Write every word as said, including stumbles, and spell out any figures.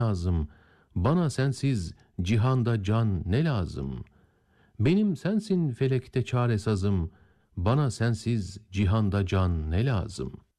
lazım. Bana sensiz cihanda can ne lazım? Benim sensin felekte çare sazım. Bana sensiz cihanda can ne lazım?